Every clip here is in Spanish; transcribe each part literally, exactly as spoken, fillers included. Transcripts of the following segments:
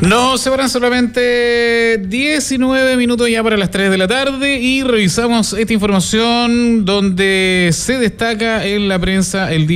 Nos separan solamente diecinueve minutos ya para las tres de la tarde y revisamos esta información donde se destaca en la prensa el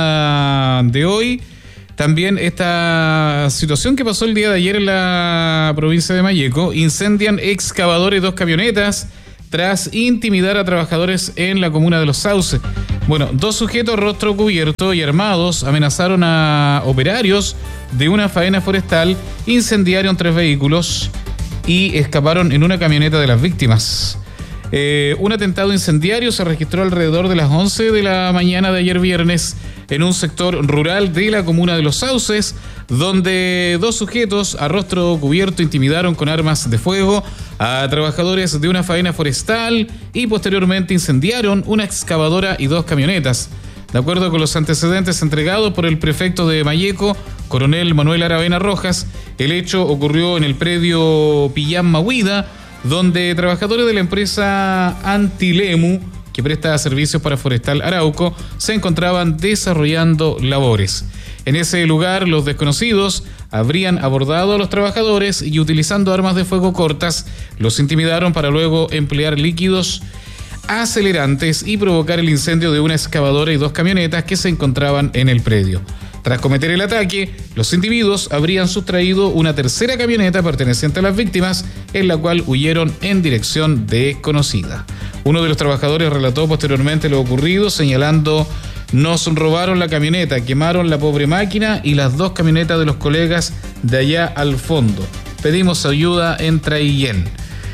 día de hoy. También esta situación que pasó el día de ayer en la provincia de Malleco. Incendian excavadores y dos camionetas tras intimidar a trabajadores en la comuna de Los Sauces. Bueno, dos sujetos rostro cubierto y armados amenazaron a operarios de una faena forestal, incendiaron tres vehículos y escaparon en una camioneta de las víctimas. Eh, un atentado incendiario se registró alrededor de las once de la mañana de ayer viernes en un sector rural de la comuna de Los Sauces, donde dos sujetos a rostro cubierto intimidaron con armas de fuego a trabajadores de una faena forestal y posteriormente incendiaron una excavadora y dos camionetas. De acuerdo con los antecedentes entregados por el prefecto de Malleco, coronel Manuel Aravena Rojas, el hecho ocurrió en el predio Pillán Mahuida, donde trabajadores de la empresa Antilemu, que presta servicios para Forestal Arauco, se encontraban desarrollando labores. En ese lugar, los desconocidos habrían abordado a los trabajadores y, utilizando armas de fuego cortas, los intimidaron para luego emplear líquidos acelerantes y provocar el incendio de una excavadora y dos camionetas que se encontraban en el predio. Tras cometer el ataque, los individuos habrían sustraído una tercera camioneta perteneciente a las víctimas, en la cual huyeron en dirección desconocida. Uno de los trabajadores relató posteriormente lo ocurrido, señalando: nos robaron la camioneta, quemaron la pobre máquina y las dos camionetas de los colegas de allá al fondo. Pedimos ayuda en Traillén.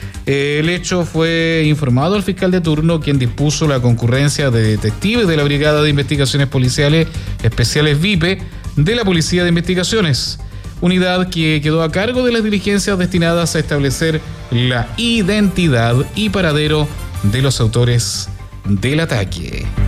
El hecho fue informado al fiscal de turno, quien dispuso la concurrencia de detectives de la Brigada de Investigaciones Policiales Especiales V I P E de la Policía de Investigaciones, unidad que quedó a cargo de las diligencias destinadas a establecer la identidad y paradero de los autores del ataque.